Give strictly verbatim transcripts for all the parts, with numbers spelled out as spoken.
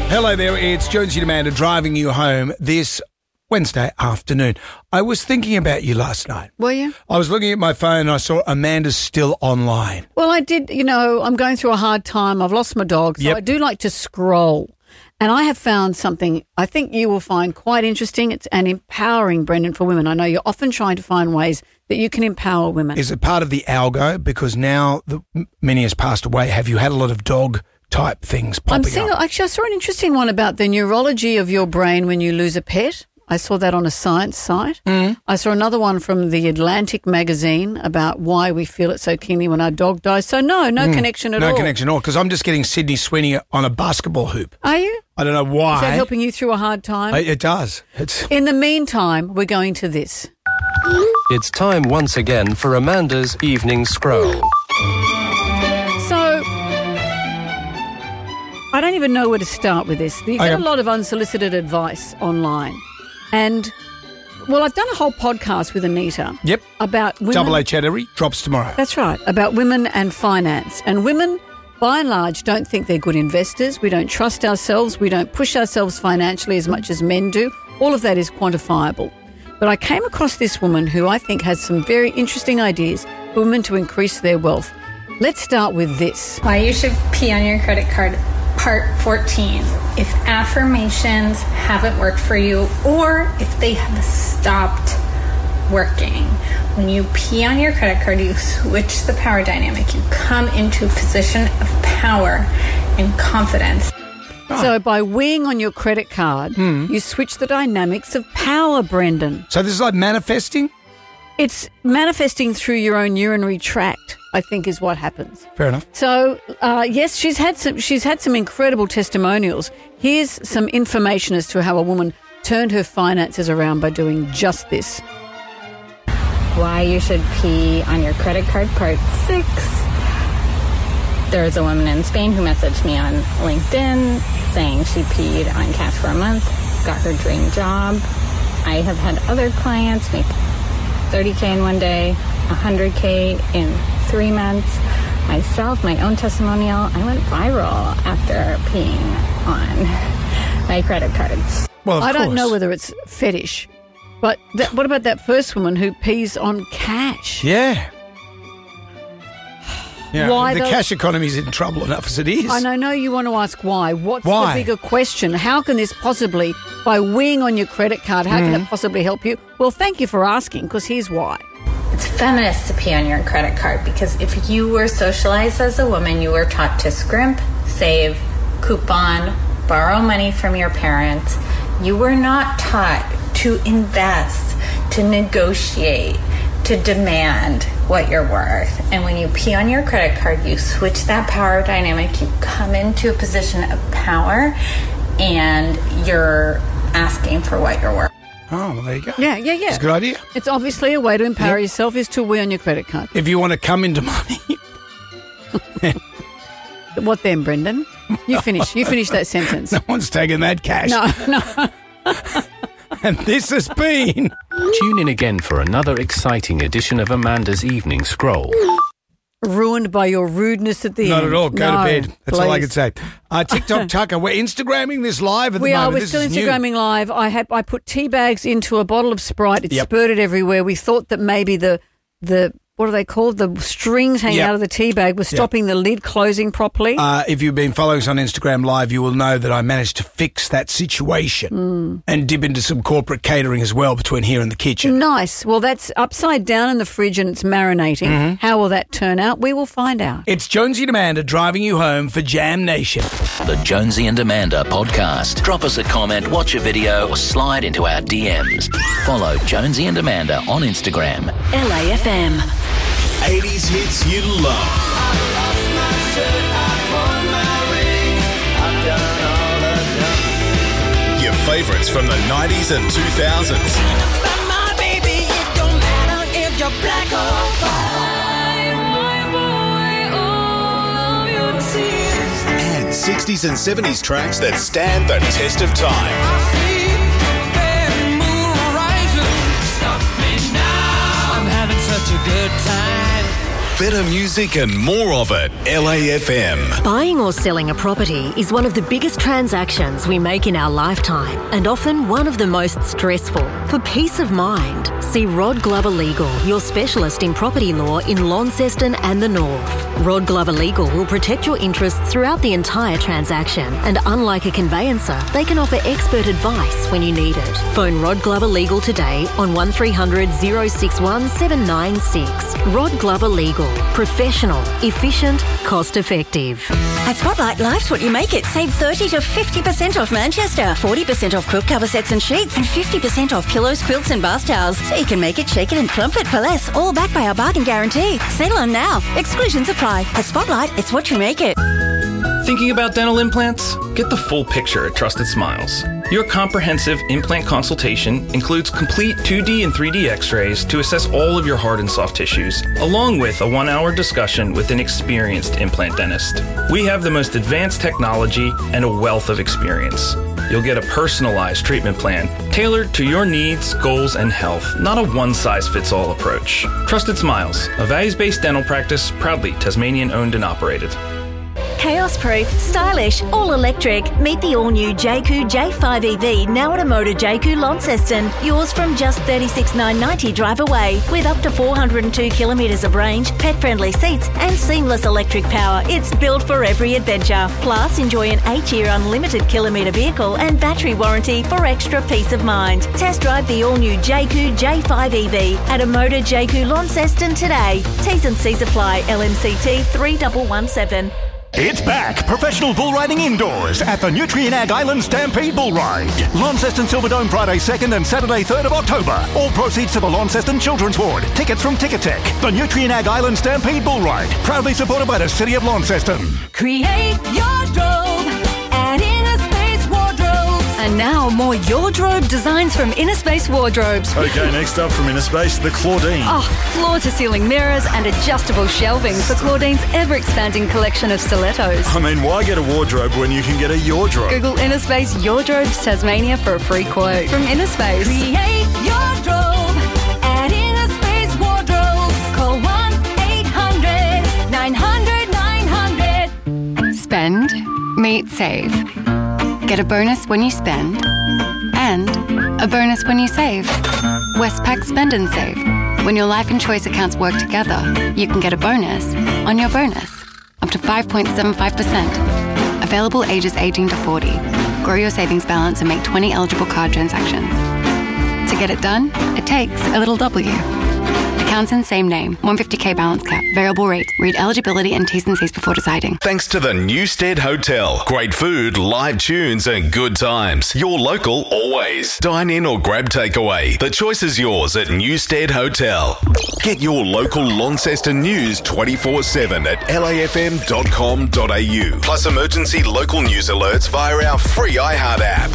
Hello there, it's Jonesy and Amanda driving you home this Wednesday afternoon. I was thinking about you last night. Were you? I was looking at my phone and I saw Amanda's still online. Well, I did, you know, I'm going through a hard time. I've lost my dog, so Yep. I do like to scroll. And I have found something I think you will find quite interesting. It's an empowering, Brendan, for women. I know you're often trying to find ways that you can empower women. Is it part of the algo? Because now that Minnie has passed away, have you had a lot of dog type things I'm popping seeing, up? actually, I saw an interesting one about the neurology of your brain when you lose a pet. I saw that on a science site. Mm. I saw another one from the Atlantic magazine about why we feel it so keenly when our dog dies. So no, no connection at no all. No connection at all, because I'm just getting Sydney Sweeney on a basketball hoop. Are you? I don't know why. Is that helping you through a hard time? It, it does. It's In the meantime, we're going to this. It's time once again for Amanda's Evening Scroll. So, I don't even know where to start with this. You get Okay. a lot of unsolicited advice online. And, well, I've done a whole podcast with Anita Yep. about women. Double H Chattery drops tomorrow. That's right, about women and finance. And women, by and large, don't think they're good investors. We don't trust ourselves. We don't push ourselves financially as much as men do. All of that is quantifiable. But I came across this woman who I think has some very interesting ideas for women to increase their wealth. Let's start with this. Why you should pee on your credit card, part fourteen. If affirmations haven't worked for you or if they have stopped working. When you pee on your credit card, you switch the power dynamic. You come into a position of power and confidence. So by weeing on your credit card, you switch the dynamics of power, Brendan. So this is like manifesting? It's manifesting through your own urinary tract, I think, is what happens. Fair enough. So, uh, yes, she's had some. She's had some incredible testimonials. Here's some information as to how a woman turned her finances around by doing just this. Why you should pee on your credit card, part six. There's a woman in Spain who messaged me on LinkedIn saying she peed on cash for a month, got her dream job. I have had other clients make thirty K in one day, one hundred K in three months. Myself, my own testimonial, I went viral after peeing on my credit cards. Well, of I don't course. know whether it's fetish, but that, what about that first woman who pees on cash? Yeah. Yeah, Why the the- cash economy is in trouble enough as it is. And I know you want to ask why. What's Why? the bigger question? How can this possibly, by weeing on your credit card, how can Mm. it possibly help you? Well, thank you for asking, because here's why. It's feminist to pee on your credit card because if you were socialized as a woman, you were taught to scrimp, save, coupon, borrow money from your parents. You were not taught to invest, to negotiate, to demand what you're worth. And when you pee on your credit card, you switch that power dynamic. You come into a position of power and you're asking for what you're worth. Oh, well, there you go. Yeah, yeah, yeah. It's a good idea. It's obviously a way to empower Yep. yourself is to wee on your credit card. If you want to come into money. What then, Brendan? You finish. You finish that sentence. No one's taking that cash. No, no. And this has been... Tune in again for another exciting edition of Amanda's Evening Scroll. Ruined by your rudeness at the Not end. at all. Go No, to bed. That's all I please. can say. Uh, TikTok Tucker, we're Instagramming this live at We the are. moment. We're This still is new. Instagramming live. I had I put tea bags into a bottle of Sprite. It Yep. spurted everywhere. We thought that maybe the the what are they called? The strings hanging Yep. out of the tea bag was stopping the lid closing properly. Uh, if you've been following us on Instagram Live, you will know that I managed to fix that situation Mm. and dip into some corporate catering as well between here and the kitchen. Nice. Well, that's upside down in the fridge and it's marinating. Mm-hmm. How will that turn out? We will find out. It's Jonesy and Amanda driving you home for Jam Nation. The Jonesy and Amanda podcast. Drop us a comment, watch a video, or slide into our D Ms. Follow Jonesy and Amanda on Instagram. L A F M. eighties hits you love. Your favourites from the nineties and two thousands. And sixties and seventies tracks that stand the test of time. Better music and more of it. L A F M. Buying or selling a property is one of the biggest transactions we make in our lifetime and often one of the most stressful. For peace of mind, see Rod Glover Legal, your specialist in property law in Launceston and the North. Rod Glover Legal will protect your interests throughout the entire transaction, and unlike a conveyancer, they can offer expert advice when you need it. Phone Rod Glover Legal today on one three hundred, oh six one, seven nine six. Rod Glover Legal. Professional, efficient, cost-effective. At Spotlight, life's what you make it. Save thirty to fifty percent off Manchester, forty percent off quilt cover sets and sheets, and fifty percent off pillows, quilts and bath towels. So you can make it, shake it and plump it for less. All backed by our bargain guarantee. Settle on now. Exclusions apply. At Spotlight, it's what you make it. Thinking about dental implants? Get the full picture at Trusted Smiles. Your comprehensive implant consultation includes complete two D and three D x-rays to assess all of your hard and soft tissues, along with a one-hour discussion with an experienced implant dentist. We have the most advanced technology and a wealth of experience. You'll get a personalized treatment plan tailored to your needs, goals, and health, not a one-size-fits-all approach. Trusted Smiles, a values-based dental practice, proudly Tasmanian-owned and operated. Chaos-proof, stylish, all-electric. Meet the all-new Jayco J five E V now at Amoda Jayco Launceston. Yours from just thirty-six thousand nine hundred ninety drive away. With up to four hundred two kilometres of range, pet-friendly seats and seamless electric power, it's built for every adventure. Plus, enjoy an eight-year unlimited kilometre vehicle and battery warranty for extra peace of mind. Test drive the all-new Jayco J five E V at Amoda Jayco Launceston today. T's and C's apply. L M C T three one one seven. It's back! Professional bull riding indoors at the Nutrien Ag Island Stampede Bull Ride. Launceston Silverdome Friday second and Saturday third of October. All proceeds to the Launceston Children's Ward. Tickets from Ticketek. The Nutrien Ag Island Stampede Bull Ride. Proudly supported by the City of Launceston. Create your drobe at Innerspace Wardrobes. And now more Your Drobe designs from Innerspace Wardrobes. Okay, next up from Innerspace, the Claudine. Oh, floor-to-ceiling mirrors and adjustable shelving for Claudine's ever-expanding collection of stilettos. I mean, why get a wardrobe when you can get a Your Drobe? Google Innerspace Your Drobes Tasmania for a free quote. From Innerspace. Create your drobe at Innerspace Wardrobes. Call one eight hundred nine hundred nine hundred. Spend, meet, save. Get a bonus when you spend and a bonus when you save. Westpac Spend and Save. When your life and choice accounts work together, you can get a bonus on your bonus, up to five point seven five percent. Available ages eighteen to forty. Grow your savings balance and make twenty eligible card transactions. To get it done, it takes a little W. Accounts in same name. one hundred fifty K balance cap. Variable rate. Read eligibility and T's and C's before deciding. Thanks to the Newstead Hotel. Great food, live tunes and good times. Your local always. Dine in or grab takeaway. The choice is yours at Newstead Hotel. Get your local Launceston news twenty-four seven at L A F M dot com dot A U. Plus emergency local news alerts via our free iHeart app.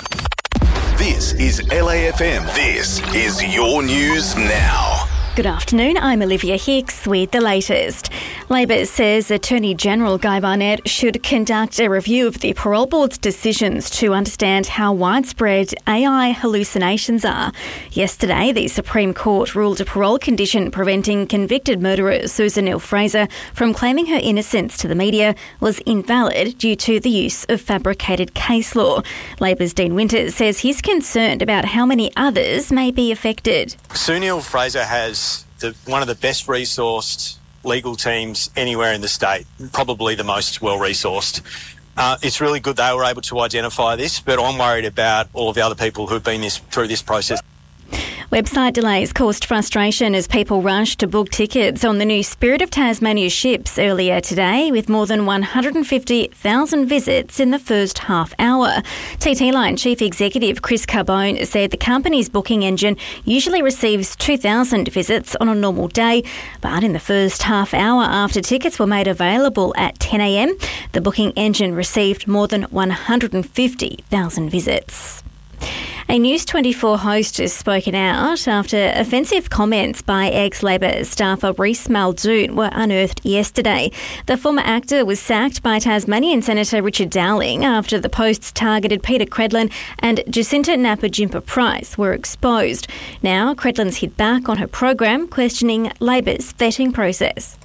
This is L A F M. This is your news now. Good afternoon, I'm Olivia Hicks with the latest. Labor says Attorney General Guy Barnett should conduct a review of the Parole Board's decisions to understand how widespread A I hallucinations are. Yesterday, the Supreme Court ruled a parole condition preventing convicted murderer Susan Neal-Fraser from claiming her innocence to the media was invalid due to the use of fabricated case law. Labor's Dean Winters says he's concerned about how many others may be affected. Sue Neal-Fraser has the, one of the best resourced legal teams anywhere in the state, probably the most well-resourced. Uh, it's really good they were able to identify this, but I'm worried about all of the other people who've been this, through this process. Website delays caused frustration as people rushed to book tickets on the new Spirit of Tasmania ships earlier today, with more than one hundred fifty thousand visits in the first half hour. T T Line Chief Executive Chris Carbone said the company's booking engine usually receives two thousand visits on a normal day, but in the first half hour after tickets were made available at ten a m, the booking engine received more than one hundred fifty thousand visits. A News twenty-four host has spoken out after offensive comments by ex-Labor staffer Reece Muldoon were unearthed yesterday. The former actor was sacked by Tasmanian Senator Richard Dowling after the posts targeted Peter Credlin and Jacinta Naparjimpa-Price were exposed. Now, Credlin's hit back on her program, questioning Labor's vetting process.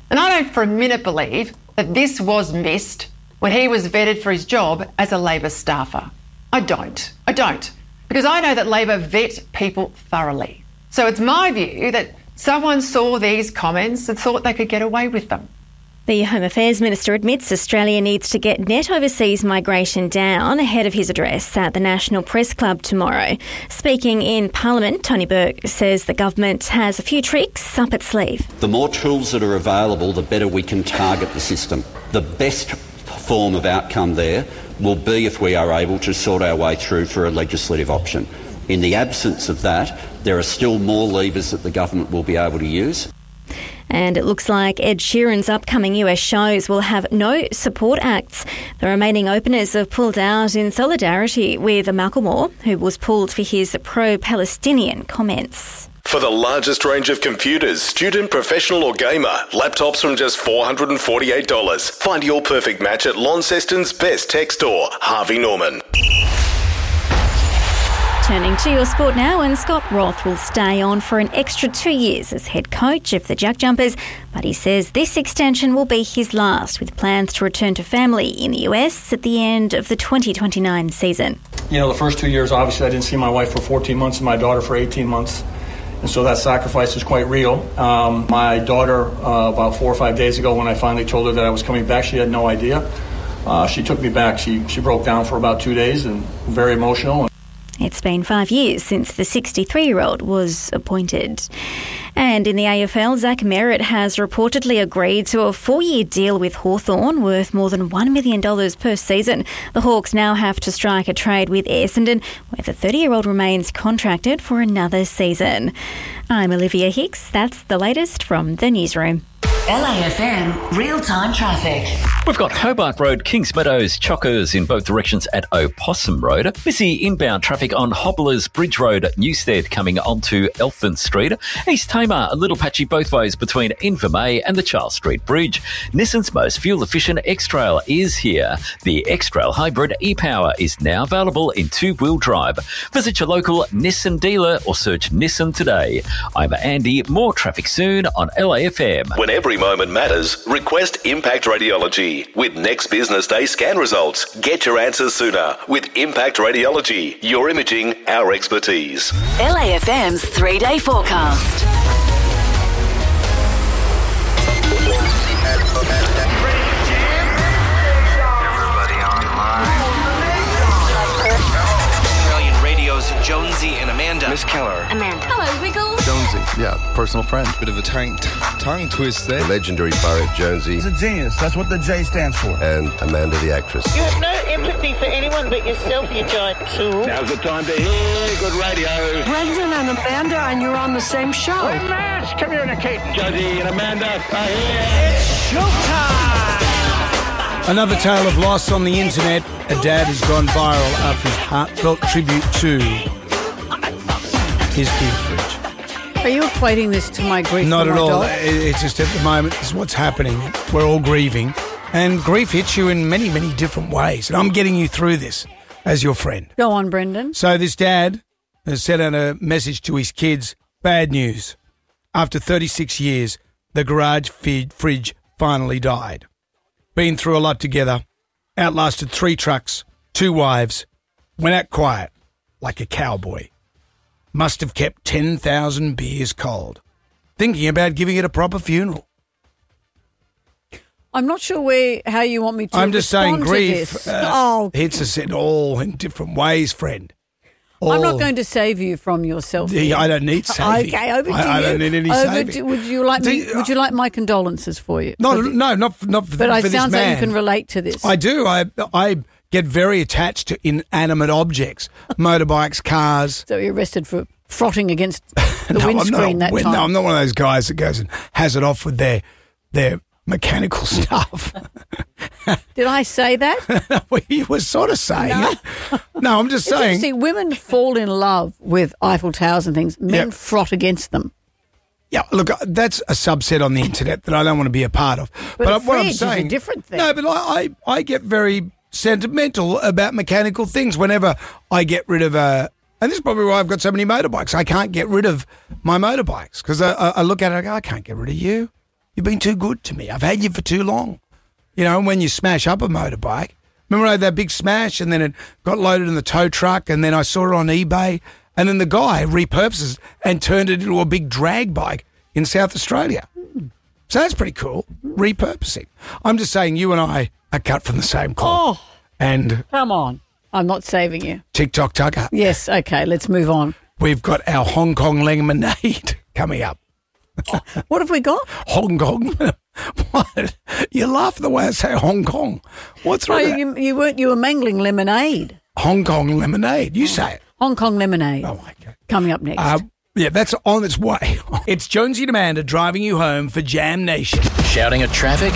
And I don't for a minute believe that this was missed when he was vetted for his job as a Labor staffer. I don't. I don't. Because I know that Labor vet people thoroughly. So it's my view that someone saw these comments and thought they could get away with them. The Home Affairs Minister admits Australia needs to get net overseas migration down ahead of his address at the National Press Club tomorrow. Speaking in Parliament, Tony Burke says the government has a few tricks up its sleeve. The more tools that are available, the better we can target the system. The best form of outcome there will be if we are able to sort our way through for a legislative option. In the absence of that, there are still more levers that the government will be able to use. And it looks like Ed Sheeran's upcoming U S shows will have no support acts. The remaining openers have pulled out in solidarity with Macklemore, who was pulled for his pro-Palestinian comments. For the largest range of computers, student, professional or gamer, laptops from just four hundred forty-eight dollars. Find your perfect match at Launceston's best tech store, Harvey Norman. Turning to your sport now, and Scott Roth will stay on for an extra two years as head coach of the Jack Jumpers, but he says this extension will be his last, with plans to return to family in the U S at the end of the twenty twenty-nine season. You know, the first two years, obviously, I didn't see my wife for fourteen months and my daughter for eighteen months, and so that sacrifice is quite real. Um, my daughter, uh, about four or five days ago, when I finally told her that I was coming back, she had no idea. Uh, she took me back. She, she broke down for about two days and very emotional. It's been five years since the sixty-three-year-old was appointed. And in the A F L, Zach Merritt has reportedly agreed to a four-year deal with Hawthorn worth more than one million dollars per season. The Hawks now have to strike a trade with Essendon, where the thirty-year-old remains contracted for another season. I'm Olivia Hicks. That's the latest from the newsroom. L A F M real-time traffic. We've got Hobart Road, Kings Meadows, Chockers in both directions at Opossum Road. Busy inbound traffic on Hobblers Bridge Road at Newstead coming onto Elfin Street. East Tamar, a little patchy both ways between Invermay and the Charles Street Bridge. Nissan's most fuel-efficient X-Trail is here. The X-Trail Hybrid e-Power is now available in two-wheel drive. Visit your local Nissan dealer or search Nissan today. I'm Andy. More traffic soon on L A F M. When every moment matters, request Impact Radiology. With next business day scan results, get your answers sooner with Impact Radiology. Your imaging, our expertise. L A F M's three-day forecast. Everybody online. Australian Radio's Jonesy and Amanda. Miss Keller. Amanda. Hello, Wiggles. Jonesy, yeah, personal friend. Bit of a tongue, t- tongue twist there. Legendary Barrett Jonesy. He's a genius. That's what the J stands for. And Amanda the actress. You have no empathy for anyone but yourself, you giant tool. Now's the time to hear good radio. Brendan and Amanda, and you're on the same show. Hey, Mash, come here, Kate. Jonesy and Amanda are here. It's showtime! Another tale of loss on the internet. A dad has gone viral after his heartfelt tribute to his beer fridge. Are you equating this to my grief? Not at all. Dog? It's just at the moment, this is what's happening. We're all grieving. And grief hits you in many, many different ways. And I'm getting you through this as your friend. Go on, Brendan. So this dad has sent out a message to his kids. Bad news. After thirty-six years, the garage feed fridge finally died. Been through a lot together. Outlasted three trucks, two wives. Went out quiet, like a cowboy. Must have kept ten thousand beers cold. Thinking about giving it a proper funeral. I'm not sure where how you want me to I'm just saying respond to grief this. uh, oh, hits us in all in different ways, friend. All, I'm not going to save you from yourself. Yeah, I don't need saving. Okay, over to I, you. I don't need any over saving. To, would you like me? Do, would you like my condolences for you? No, for no, not not for, but for it this sounds man. like you can relate to this. I do. I I get very attached to inanimate objects, motorbikes, cars. So you're arrested for frotting against the no, windscreen I'm not, that time. No, I'm not one of those guys that goes and has it off with their their mechanical stuff. Did I say that? Well, you were sort of saying no. it. No, I'm just it's saying. See, women fall in love with Eiffel Towers and things. Men Yep. frot against them. Yeah, look, that's a subset on the internet that I don't want to be a part of. But, a what I'm fridge saying, is a different thing. No, but I, I, I get very sentimental about mechanical things whenever I get rid of a. And this is probably why I've got so many motorbikes. I can't get rid of my motorbikes because I, I, I look at it and I go, I can't get rid of you. You've been too good to me. I've had you for too long. You know, and when you smash up a motorbike, remember I had that big smash and then it got loaded in the tow truck and then I saw it on eBay and then the guy repurposes it and turned it into a big drag bike in South Australia. So that's pretty cool, repurposing. I'm just saying you and I are cut from the same cloth. Oh, and come on. I'm not saving you. TikTok Tucker. Yes, okay, let's move on. We've got our Hong Kong lemonade coming up. What have we got? Hong Kong. What? You laugh the way I say Hong Kong. What's wrong? No, with you, you weren't. You were mangling lemonade. Hong Kong lemonade. You say it. Hong Kong lemonade. Oh my God. Coming up next. Uh, yeah, that's on its way. It's Jonesy and Amanda driving you home for Jam Nation. Shouting at traffic?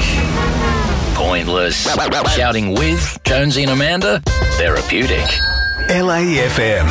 Pointless. Shouting with Jonesy and Amanda? Therapeutic. L A F M.